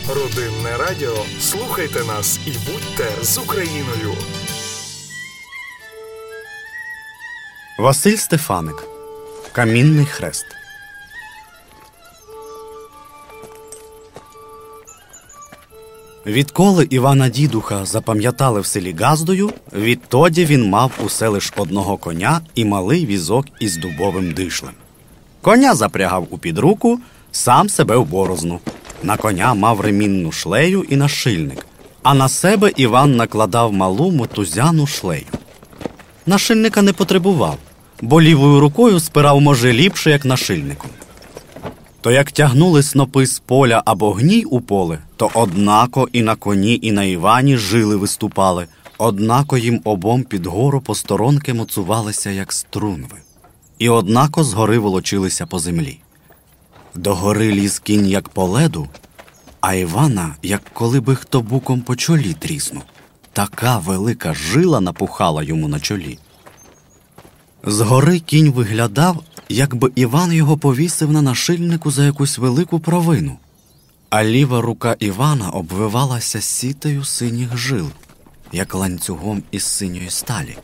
Родинне радіо. Слухайте нас і будьте з Україною. Василь Стефаник. Камінний хрест. Відколи Івана Дідуха запам'ятали в селі Газдою, відтоді він мав усе лиш одного коня і малий візок із дубовим дишлем. Коня запрягав у підруку, сам себе в борозну. На коня мав ремінну шлею і нашильник, а на себе Іван накладав малу мотузяну шлею. Нашильника не потребував, бо лівою рукою спирав може ліпше, як нашильником. То як тягнули снопи з поля або гній у поле, то однако і на коні, і на Івані жили виступали, однако їм обом під гору посторонки моцувалися, як струнви, і однако згори волочилися по землі. До гори ліз кінь, як по леду, а Івана, як коли би хто буком по чолі тріснув. Така велика жила напухала йому на чолі. Згори кінь виглядав, якби Іван його повісив на нашильнику за якусь велику провину, а ліва рука Івана обвивалася сітею синіх жил, як ланцюгом із синьої сталі.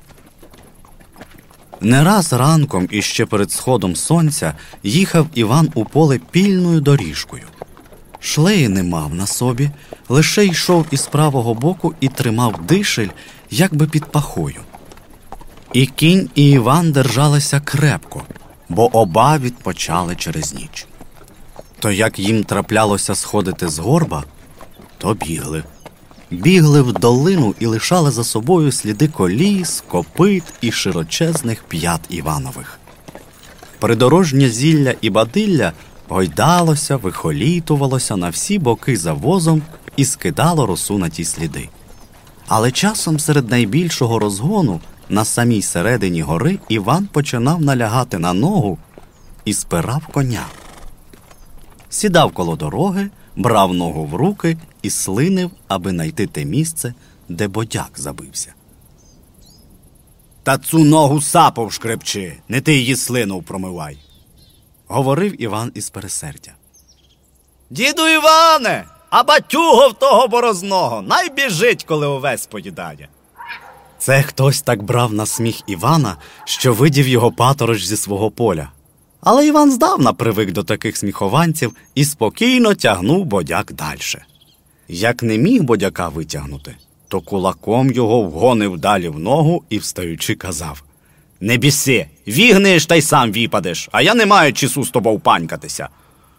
Не раз ранком і ще перед сходом сонця їхав Іван у поле пільною доріжкою. Шлеї не мав на собі, лише йшов із правого боку і тримав дишель, якби під пахою. І кінь, і Іван держалися крепко, бо оба відпочали через ніч. То як їм траплялося сходити з горба, то бігли. Бігли в долину і лишали за собою сліди коліс, копит і широчезних п'ят Іванових. Придорожнє зілля і бадилля гойдалося, вихолітувалося на всі боки за возом і скидало росу на ті сліди. Але часом серед найбільшого розгону на самій середині гори Іван починав налягати на ногу і спирав коня. Сідав коло дороги, брав ногу в руки і слинив, аби найти те місце, де бодяк забився. «Та цю ногу сапом шкребчи, не ти її слинув промивай», – говорив Іван із пересердя. «Діду Іване, а батюго в того борозного, най біжить, коли овес поїдає». Це хтось так брав на сміх Івана, що видів його паторож зі свого поля. Але Іван здавна привик до таких сміхованців і спокійно тягнув бодяк дальше. Як не міг бодяка витягнути, то кулаком його вгонив далі в ногу і, встаючи, казав: «Не біси, вігнеш та й сам віпадеш, а я не маю часу з тобою панькатися».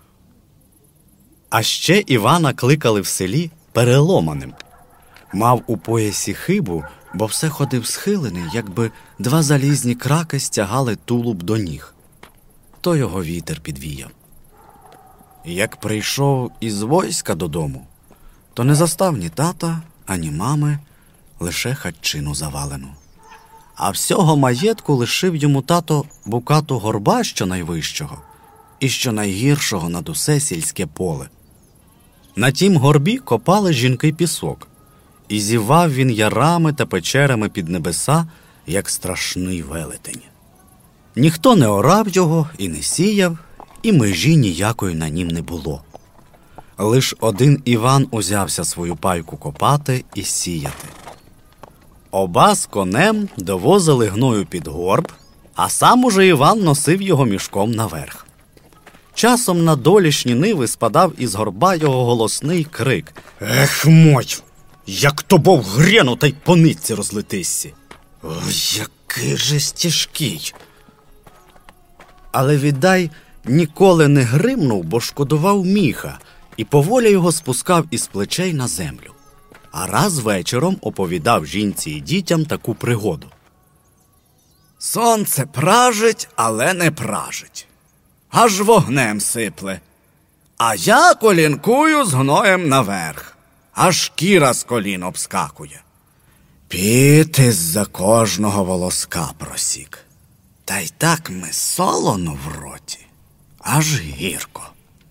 А ще Івана кликали в селі переломаним. Мав у поясі хибу, бо все ходив схилений, якби два залізні краки стягали тулуб до ніг. То його вітер підвіяв. Як прийшов із войська додому, то не застав ні тата, ані мами, лише хатчину завалену. А всього маєтку лишив йому тато букату горба щонайвищого і щонайгіршого над усе сільське поле. На тім горбі копали жінки пісок, і зівав він ярами та печерами під небеса, як страшний велетень. Ніхто не орав його і не сіяв, і межі ніякої на нім не було. Лиш один Іван узявся свою пайку копати і сіяти. Оба з конем довозили гною під горб, а сам уже Іван носив його мішком наверх. Часом на долішні ниви спадав із горба його голосний крик: «Ех, мой! Як тобо в грену, та й по нитці розлетися! Ой, який же стіжкий!» Але віддай ніколи не гримнув, бо шкодував міха, і поволі його спускав із плечей на землю. А раз вечором оповідав жінці і дітям таку пригоду. «Сонце пражить, але не пражить, аж вогнем сипле. А я колінкую з гноєм наверх, аж шкіра з колін обскакує. Піт із-за кожного волоска просік. Та й так ми солоно в роті, аж гірко.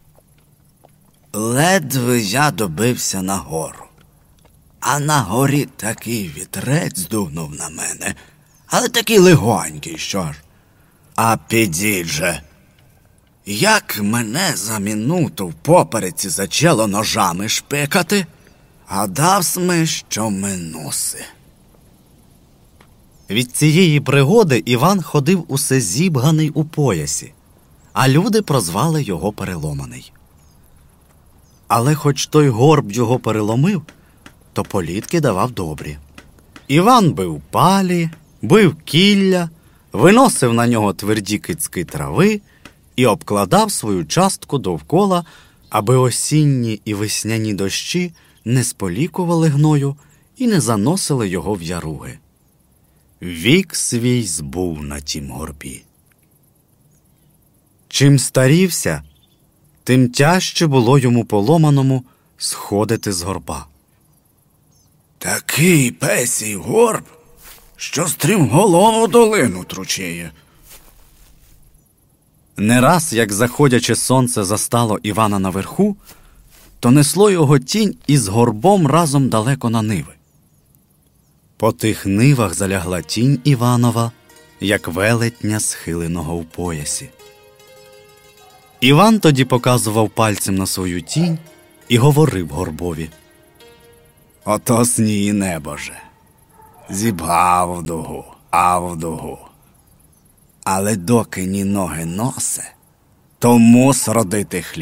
Ледве я добився на гору, а на горі такий вітрець дунув на мене, але такий легонький, що ж. А підіть же, Як мене за минуту в попереці зачало ножами шпикати, гадав сме, що минуси. Від цієї пригоди Іван ходив усе зібганий у поясі, а люди прозвали його Переломаний. Але хоч той горб його переломив, то політки давав добрі. Іван бив палі, бив кілля, виносив на нього тверді кицьки трави і обкладав свою частку довкола, аби осінні і весняні дощі не сполікували гною і не заносили його в яруги. Вік свій збув на тім горбі. Чим старівся, тим тяжче було йому поломаному сходити з горба. Такий песій горб, що стрімголову долину тручеє. Не раз, як заходяче сонце застало Івана наверху, то несло його тінь із горбом разом далеко на ниви. По тих нивах залягла тінь Іванова, як велетня схиленого в поясі. Іван тоді показував пальцем на свою тінь і говорив горбові: «Ото сніє небоже, зібгав в дугу, а в дугу. Але доки ні ноги носе, то мус родити хліб.